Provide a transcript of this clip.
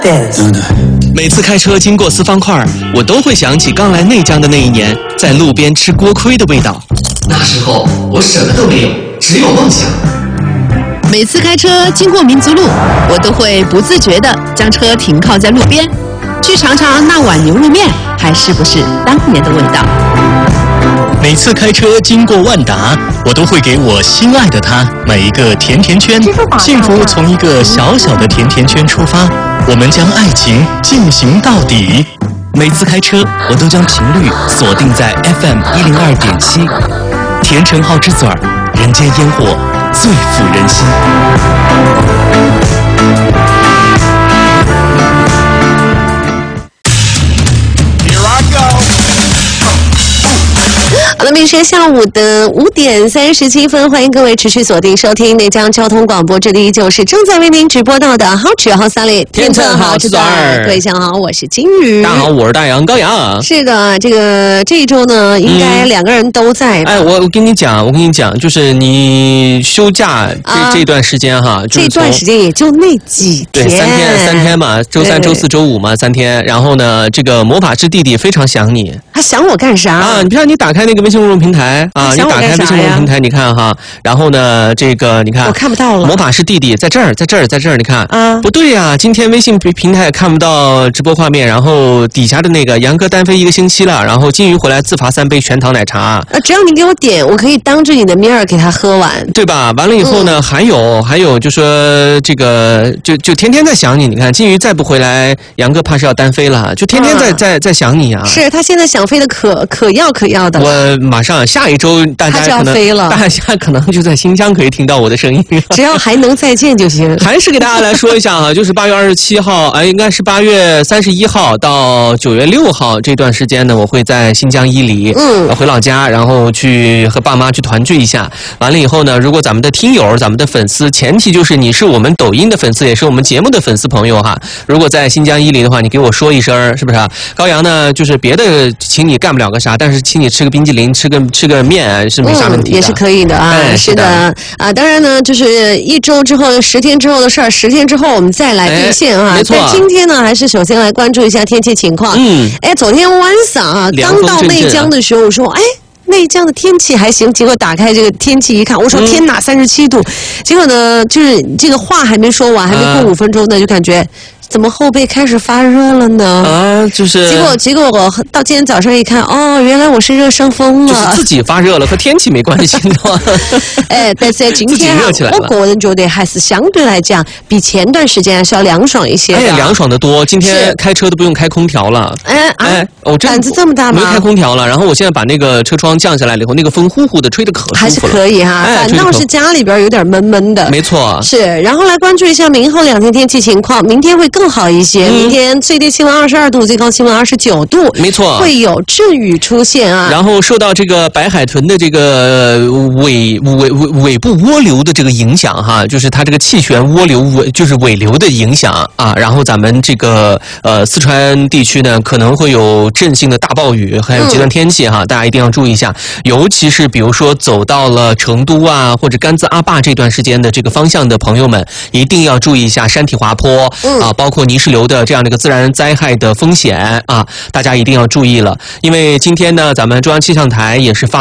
每次开车经过四方块，我都会想起刚来内江的那一年，在路边吃锅盔的味道。 那时候我什么都没有，只有梦想。 每次开车经过民族路，我都会不自觉地将车停靠在路边，去尝尝那碗牛肉面还是不是当年的味道。 每次开车经过万达，我都会给我心爱的他买一个甜甜圈。幸福从一个小小的甜甜圈出发，我们将爱情进行到底。 每次开车，我都将频率锁定在 FM102.7，甜橙好之嘴儿，人间烟火最抚人心。 好了，明天下午的5点37分，欢迎各位持续锁定收听内江交通广播，这里依旧是正在为您直播到的好曲好三里天秤好之嘴儿。 各位下午好，我是金鱼。 大家好，我是大杨高阳。 是的，这一周呢，应该两个人都在。 我跟你讲，就是你休假这段时间哈， 这段时间也就那几天， 对，3天嘛，周三、周四、周五嘛，3天。然后呢，这个魔法师弟弟非常想你。 他想我干啥啊？你比如你打开那个微信公众平台啊，你打开微信公众平台，你看哈，然后呢，这个你看， 我看不到了。 魔法师弟弟在这儿，你看啊，不对呀，今天微信平台看不到直播画面，然后底下的那个杨哥单飞1个星期了，然后金鱼回来自罚3杯全糖奶茶。 只要你给我点，我可以当着你的面给他喝完， 对吧？完了以后呢，还有就说这个就天天在想你，你看金鱼再不回来，杨哥怕是要单飞了，就天天在想你啊。 是他现在想飞的可要的。 我马上下一周大家可能大家可能就在新疆可以听到我的声音， 只要还能再见就行。 还是给大家来说一下啊，就是8月27号，应该是8月31号到9月6号这段时间呢，我会在新疆伊犁，回老家，然后去和爸妈去团聚一下。完了以后呢，如果咱们的听友、咱们的粉丝，前提就是你是我们抖音的粉丝，也是我们节目的粉丝朋友哈。如果在新疆伊犁的话，你给我说一声，是不是啊？高阳呢，就是别的请你干不了个啥，但是请你吃个冰淇淋、吃个面是没啥问题的， 也是可以的啊。是的啊，当然呢，就是1周之后、10天之后的事儿，10天之后我们再来兑现啊。 没错。 但今天呢，还是首先来关注一下天气情况。昨天晚上啊，刚到内江的时候，我说内江的天气还行，结果打开这个天气一看，我说天哪，37度。结果呢，就是这个话还没说完，还没过5分钟呢，就感觉怎么后背开始发热了呢？ 就是结果我到今天早上一看，原来我是热伤风了， 就是自己发热了，和天气没关系的。 但是今天我个人觉得还是相对来讲比前段时间还是要凉爽一些的。 凉爽的多。今天开车都不用开空调了。我胆子这么大吗？ 没开空调了，然后我现在把那个车窗降下来了以后，那个风呼呼的吹得可舒服了。 还是可以哈，反倒是家里边有点闷闷的。 没错。 是，然后来关注一下明后2天天气情况，明天会更好一些。明天最低气温22度，最高气温29度。 没错。会有阵雨出现啊。 然后受到这个白海豚的这个尾部涡流的这个影响哈，就是它这个气旋涡流就是尾流的影响啊。然后咱们这个四川地区呢，可能会有阵性的大暴雨，还有极端天气哈，大家一定要注意一下。尤其是比如说走到了成都啊或者甘孜阿坝这段时间的这个方向的朋友们，一定要注意一下山体滑坡包括泥石流的这样的一个自然灾害的风险啊，大家一定要注意了。因为今天呢，咱们中央气象台也是发